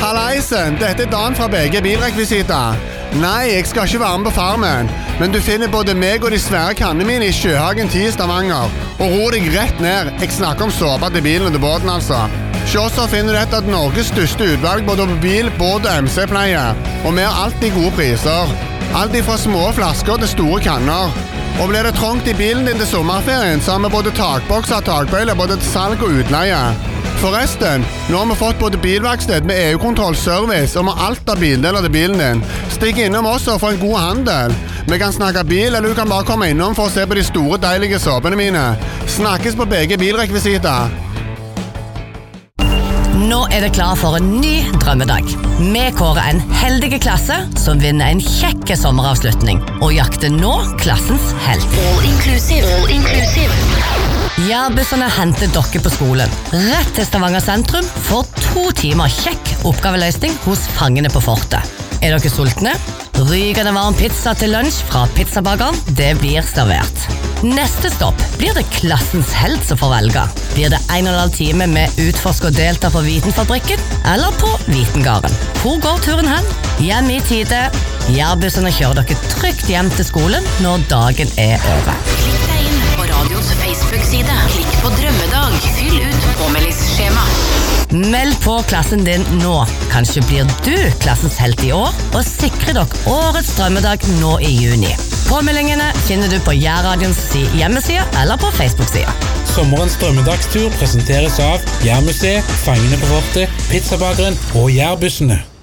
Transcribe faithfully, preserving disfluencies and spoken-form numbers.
Hallaisen, dette er Dan fra B G Bilrekvisita. Nei, jeg skal ikke være med på farmen, men du finner både meg og de svære kannene mine i Sjøhagen ti i Stavanger. Og ro deg rett ned, jeg snakker om såpa til bilen og til båten altså. Se så finner du et av Norges største utvalg både på bil, båt og M C-pleie. Og vi har alltid gode priser. Alt fra små flasker til store kanner. Og blir det trångt i bilen din til sommerferien, så har vi både takbokser og takbøyler både til salg og utleie. Forresten, nå har vi fått både bilverksted med E U-kontroll, service og med alt av bildeler til bilen din. Stikk innom oss og få en god handel. Vi kan snakke bil, eller du kan bare komme innom for å se på de store, deilige såpene mine. Snakkes på B G Bilrekvisita. Nå er det klar for en ny drømmedag. Vi kårer en heldige klasse som vinner en kjekke sommeravslutning og jakter nå klassens helt. All inclusive, all inclusive. Jærbussene henter dere på skolen. Rett til Stavanger sentrum for to timer kjekk oppgaveløsning hos fangene på fortet. Er dere sultne? Rykende varm pizza til lunsj fra pizzabakeren, det blir servert. Neste stopp blir det klassens helt som får velge. Blir det en og en halv time med utforsk og delta på Vitenfabrikken eller på Vitengarden? Hvor går turen hen? Hjem i tide. Jærbussene kjører dere trygt hjem til skolen når dagen er over. Klikk deg inn på radions Facebook-side. Klikk på drømmedag. Fyll ut påmeldingsskjema. Meld på klassen din nå. Kanskje blir du klassens helt i år, og sikrer dere årets drømmedag nå i juni. Påmeldingene finner du på Jærradions hjemmeside eller på Facebook-sida. Sommerens drømmedagstur presenteres av Jærmuseet, Fangene på fortet, Pizzabakeren og Jærbussene.